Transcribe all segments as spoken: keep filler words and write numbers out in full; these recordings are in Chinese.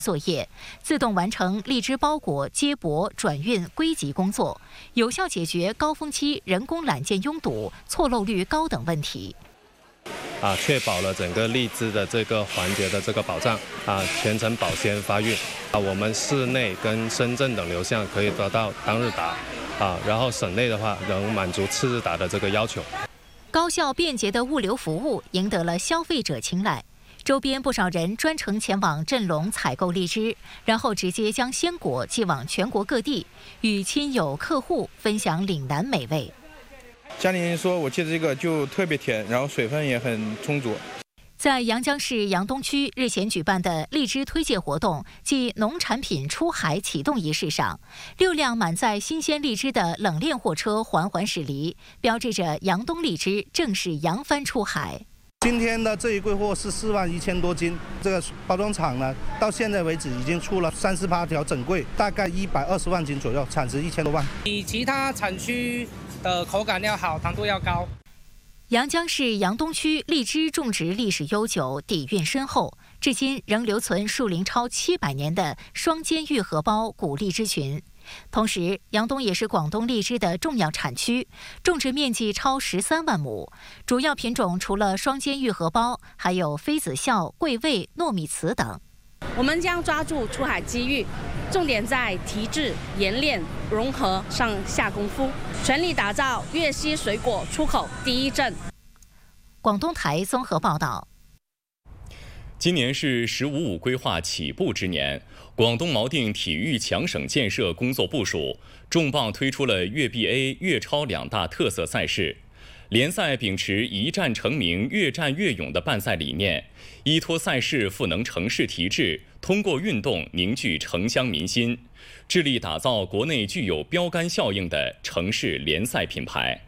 作业，自动完成荔枝包裹接驳、转运、归集工作，有效解决高峰期人工揽件拥堵、错漏率高等问题。 啊，确保了整个荔枝的这个环节的这个保障啊，全程保鲜发运啊，我们市内跟深圳等流向可以得到当日达啊，然后省内的话能满足次日达的这个要求。 高效便捷的物流服务赢得了消费者青睐。周边不少人专程前往镇龙采购荔枝，然后直接将鲜果寄往全国各地，与亲友、客户分享岭南美味。 家里人说我寄这个就特别甜，然后水分也很充足。 在阳江市杨东区日前举办的荔枝推介活动暨农产品出海启动仪式上，六辆满载新鲜荔枝的冷链货车缓缓驶离，标志着杨东荔枝正式扬帆出海。 今天的这一柜货是四万一千多斤，这个包装厂呢，到现在为止已经出了三十八条整柜，大概一百二十万斤左右，产值一千多万， 比其他产区的口感要好，糖度要高。 阳江市杨东区荔枝种植历史悠久，底蕴深厚，至今仍留存树龄超七百年的双尖玉荷包古荔枝群。同时，杨东也是广东荔枝的重要产区，种植面积超十三万亩。主要品种除了双尖玉荷包，还有妃子笑、桂味、糯米糍等。 我们将抓住出海机遇，重点在提质、冶炼、融合上下功夫，全力打造粤西水果出口第一镇。 广东台综合报道。 今年是“十五五”规划起步之年，广东锚定体育强省建设工作部署，重磅推出了粤 B A、粤超两大特色赛事。联赛秉持一战成名、越战越勇的办赛理念，依托赛事赋能城市提质，通过运动凝聚城乡民心，致力打造国内具有标杆效应的城市联赛品牌。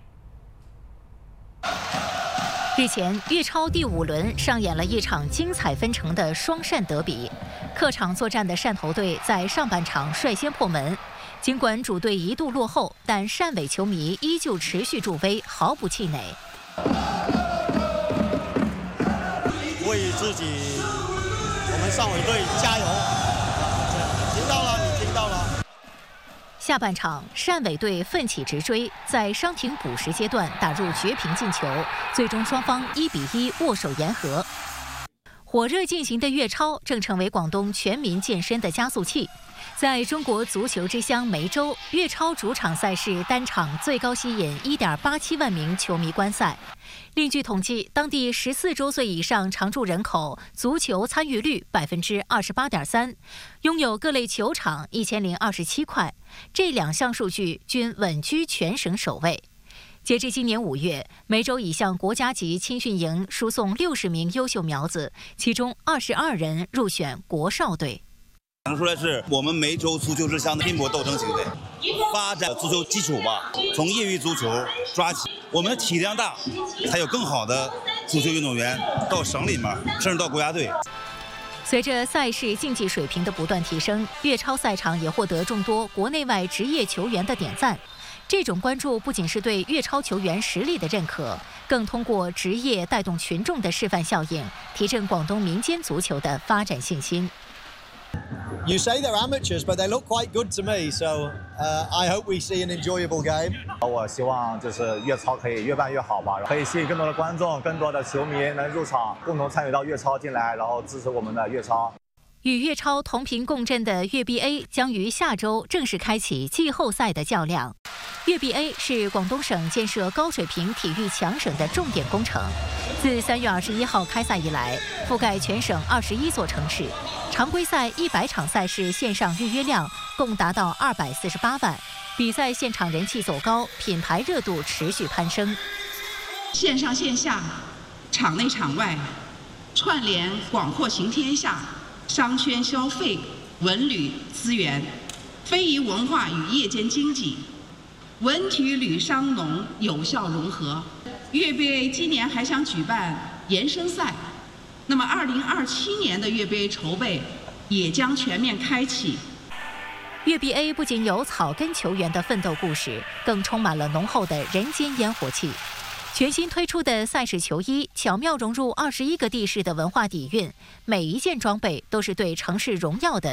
日前，粤超第五轮上演了一场精彩纷呈的双汕德比。客场作战的汕头队在上半场率先破门，尽管主队一度落后，但汕尾球迷依旧持续助威，毫不气馁。 为自己，我们汕尾队加油！听到了，你听到了。 下半场，汕尾队奋起直追，在伤停补时阶段打入绝平进球，最终双方一比一握手言和。火热进行的粤超正成为广东全民健身的加速器。在中国足球之乡梅州，粤超主场赛事单场最高吸引 一点八七万名球迷观赛。另据统计，当地十四周岁以上常住人口足球参与率 百分之二十八点三， 拥有各类球场一千零二十七块，这两项数据均稳居全省首位。截至今年五月，梅州已向国家级青训营输送六十名优秀苗子，其中二十二人入选国少队。 讲出来是我们梅州足球之乡的拼搏斗争行为，发展足球基础吧，从业余足球抓起，我们的体量大，才有更好的足球运动员到省里面，甚至到国家队。 随着赛事竞技水平的不断提升，粤超赛场也获得众多国内外职业球员的点赞。这种关注不仅是对粤超球员实力的认可，更通过职业带动群众的示范效应，提振广东民间足球的发展信心。 You say they're amateurs, but they look quite good to me. So uh, I hope we see an enjoyable game. 我希望就是粤超可以越办越好吧，可以吸引更多的观众、更多的球迷能入场，共同参与到粤超进来，然后支持我们的粤超。 与粤超同频共振的粤 B A 将于下周正式开启季后赛的较量。粤 B A 是广东省建设高水平体育强省的重点工程。自三月二十一号开赛以来，覆盖全省二十一座城市，常规赛一百场赛事线上预约量共达到二百四十八万，比赛现场人气走高，品牌热度持续攀升。 线上线下，场内场外，串联广阔行天下。商圈消费、文旅资源、非遗文化与夜间经济、文体旅商农有效融合。粤 B A 今年还想举办延伸赛，那么二零二七年的粤 B A 筹备也将全面开启。 粤 B A 不仅有草根球员的奋斗故事，更充满了浓厚的人间烟火气。 全新推出的赛事球衣巧妙融入二十一个地市的文化底蕴，每一件装备都是对城市荣耀的